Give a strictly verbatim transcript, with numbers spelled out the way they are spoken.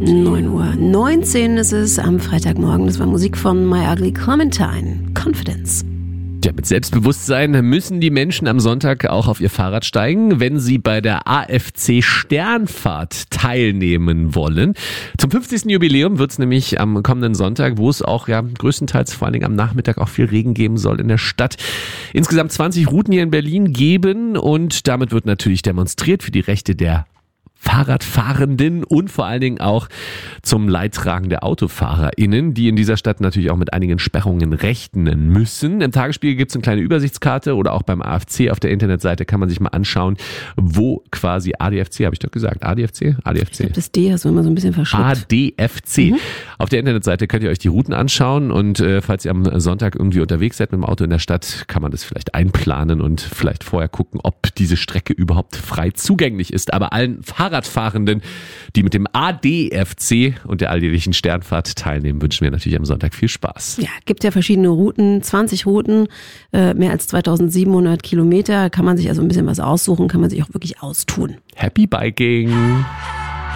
neun Uhr neunzehn ist es am Freitagmorgen. Das war Musik von My Ugly Clementine. Confidence. Ja, mit Selbstbewusstsein müssen die Menschen am Sonntag auch auf ihr Fahrrad steigen, wenn sie bei der A F C Sternfahrt teilnehmen wollen. Zum fünfzigsten Jubiläum wird es nämlich am kommenden Sonntag, wo es auch ja größtenteils vor allen Dingen am Nachmittag auch viel Regen geben soll in der Stadt, insgesamt zwanzig Routen hier in Berlin geben und damit wird natürlich demonstriert für die Rechte der Fahrradfahrenden und vor allen Dingen auch zum Leidtragen der AutofahrerInnen, die in dieser Stadt natürlich auch mit einigen Sperrungen rechnen müssen. Im Tagesspiegel gibt es eine kleine Übersichtskarte oder auch beim A F C auf der Internetseite kann man sich mal anschauen, wo quasi A D F C, habe ich doch gesagt, A D F C? A D F C. Ich glaube, das D hast du immer so ein bisschen verschluckt. A D F C. Mhm. Auf der Internetseite könnt ihr euch die Routen anschauen und äh, falls ihr am Sonntag irgendwie unterwegs seid mit dem Auto in der Stadt, kann man das vielleicht einplanen und vielleicht vorher gucken, ob diese Strecke überhaupt frei zugänglich ist. Aber allen Fahrradfahrenden, die mit dem A D F C und der alljährlichen Sternfahrt teilnehmen, wünschen wir natürlich am Sonntag viel Spaß. Ja, gibt ja verschiedene Routen, zwanzig Routen, äh, mehr als zweitausendsiebenhundert Kilometer, kann man sich also ein bisschen was aussuchen, kann man sich auch wirklich austun. Happy Biking!